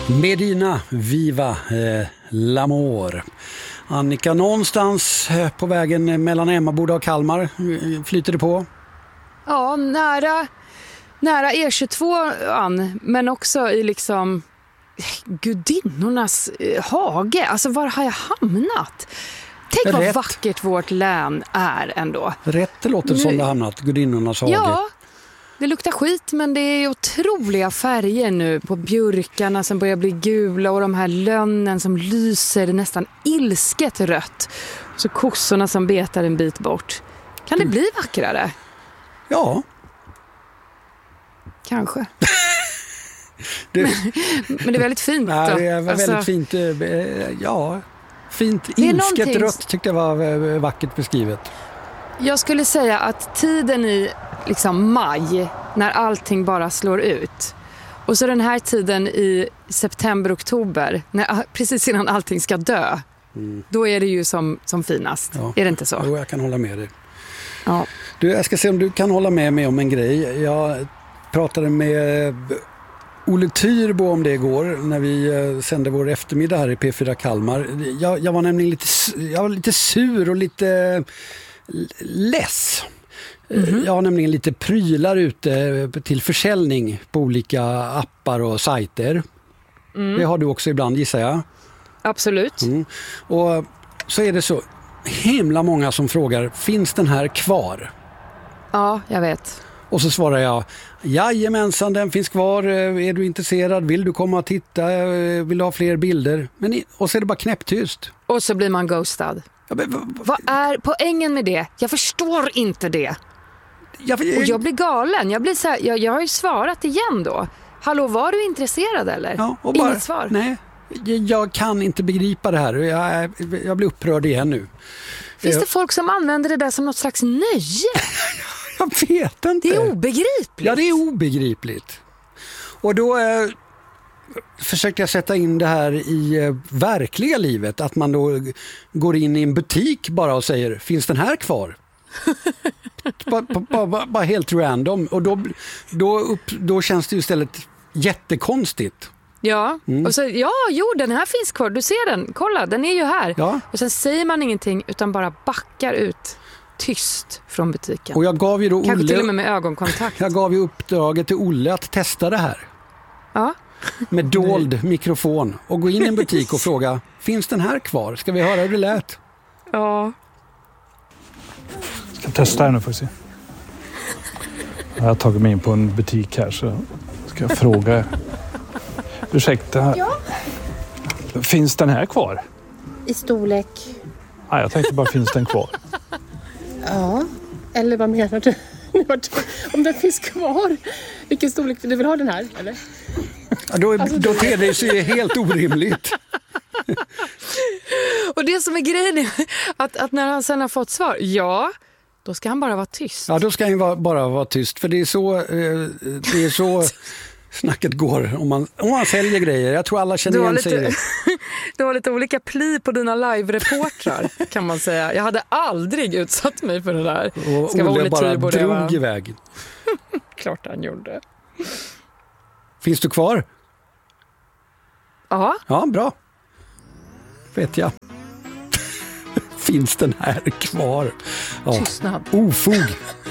Medina, Viva l'amor. Annika, någonstans på vägen mellan Emmaboda och Kalmar flyter det på? Ja, nära E22, men också i liksom gudinnornas hage. Alltså, var har jag hamnat? Tänk vad vackert vårt län är ändå. Rätt låter som det har hamnat, gudinnornas hage. Ja, det luktar skit, men det är otroliga färger nu på björkarna som börjar bli gula och de här lönnen som lyser nästan ilsket rött. Så kossorna som betar en bit bort. Kan det bli vackrare? Ja. Kanske. Men det är väldigt fint. Nej, det var väldigt fint. Ja, fint. Ilsket rött tyckte jag var vackert beskrivet. Jag skulle säga att tiden i liksom maj, när allting bara slår ut, och så den här tiden i september-oktober, precis innan allting ska dö, då är det ju som finast. Ja. Är det inte så? Jo, jag kan hålla med dig. Ja. Du, jag ska se om du kan hålla med mig om en grej. Jag pratade med Olle Tyrbo om det igår när vi sände vår eftermiddag här i P4 Kalmar. Jag var nämligen lite sur och lite less. Jag har nämligen lite prylar ute till försäljning på olika appar och sajter. Det har du också ibland, gissar jag. Absolut. Och så är det så himla många som frågar, finns den här kvar? Ja, jag vet. Och så svarar jag, jajamensan, den finns kvar. Är du intresserad? Vill du komma och titta? Vill du ha fler bilder? Och så är det bara knäpptyst. Och så blir man ghostad. Ja, vad är poängen med det? Jag förstår inte det. Och jag blir galen. Jag blir så här, jag har ju svarat igen då. Hallå, var du intresserad eller? Ja, och inget svar. Nej, jag kan inte begripa det här. Jag blir upprörd igen nu. Finns det folk som använder det där som något slags nöje? Jag vet inte. Det är obegripligt. Ja, det är obegripligt. Och då försökte jag sätta in det här i verkliga livet. Att man då går in i en butik bara och säger, finns den här kvar? bara helt random. Och då känns det ju istället jättekonstigt. Ja, och så, den här finns kvar. Du ser den, kolla, den är ju här. Ja. Och sen säger man ingenting utan bara backar ut tyst från butiken. Och jag gav ju då kanske till och med ögonkontakt. Jag gav ju uppdraget till Olle att testa det här. Ja. Med dold mikrofon. Och gå in i en butik och fråga, finns den här kvar? Ska vi höra hur det lät? Ja. Jag ska testa här nu för att se. Jag har tagit mig in på en butik här så ska jag fråga. Ursäkta. Ja. Finns den här kvar? I storlek? Nej, jag tänkte bara, finns den kvar? Ja. Eller vad menar du? Om den finns kvar, vilken storlek du vill ha den här, eller? Ja, då ter det sig helt orimligt. Och det som är grejen är att när han sen har fått svar, då ska han bara vara tyst. Ja, då ska han bara vara tyst. För det är så snacket går om man säljer grejer. Jag tror alla känner igen sig i det. Du har lite olika pli på dina live-reportrar, kan man säga. Jag hade aldrig utsatt mig för det där. Och Olle bara drog iväg. Klart han gjorde. Finns du kvar? Ja. Ja, bra. Vet jag. Finns den här kvar? Ja. Tystnad. Ofog.